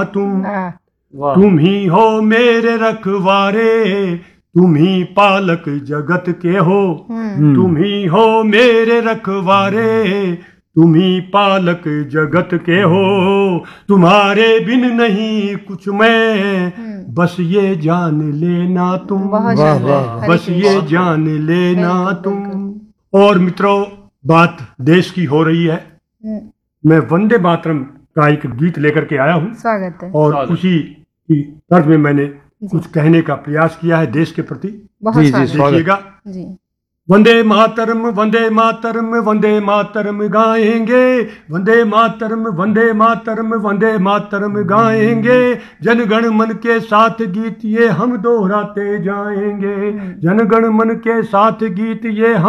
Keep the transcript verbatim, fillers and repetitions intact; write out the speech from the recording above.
तुम तुम ही हो मेरे रखवारे, तुम ही पालक जगत के हो, तुम ही हो मेरे रखवारे, तुम ही पालक जगत के हो। तुम्हारे बिन नहीं कुछ मैं, बस ये जान लेना तुम, बस ये जान लेना तुम। और मित्रों, बात देश की हो रही है, मैं वंदे मातरम का एक गीत लेकर के आया हूँ। स्वागत है। और उसी की तर्ज में मैंने कुछ कहने का प्रयास किया है देश के प्रति। जी जी देखिएगा। वंदे मातरम वंदे मातरम वंदे मातरम गाएंगे, वंदे मातरम वंदे मातरम वंदे मातरम गाएंगे। जनगण मन के साथ गीत ये हम दोहराते जाएंगे, जनगण मन के साथ गीत ये हम